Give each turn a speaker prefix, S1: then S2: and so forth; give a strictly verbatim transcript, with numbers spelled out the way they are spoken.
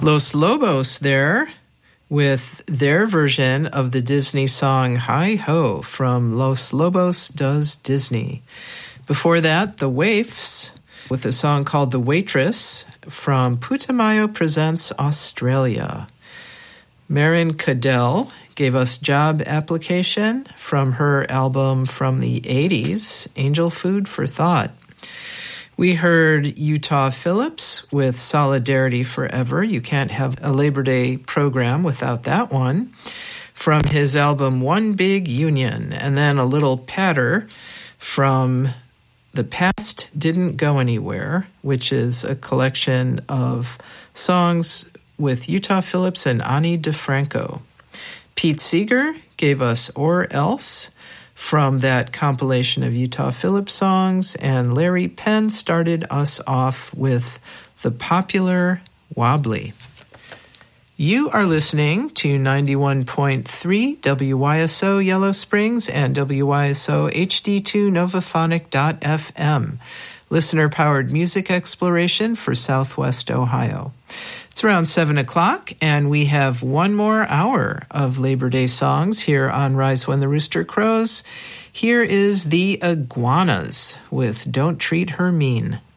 S1: Los Lobos there with their version of the Disney song Hi-Ho from Los Lobos Does Disney. Before that, the Waifs with a song called The Waitress from Putumayo Presents Australia. Marin Cadell gave us Job Application from her album from the eighties, Angel Food for Thought. We heard Utah Phillips with Solidarity Forever. You can't have a Labor Day program without that one. From his album One Big Union. And then a little patter from The Past Didn't Go Anywhere, which is a collection of songs with Utah Phillips and Ani DeFranco. Pete Seeger gave us Or Else from that compilation of Utah Phillips songs, and Larry Penn started us off with the popular Wobbly. You are listening to ninety-one point three W Y S O Yellow Springs and W Y S O H D two Novaphonic dot F M, listener-powered music exploration for Southwest Ohio. It's around seven o'clock, and we have one more hour of Labor Day songs here on Rise When the Rooster Crows. Here is the Iguanas with Don't Treat Her Mean.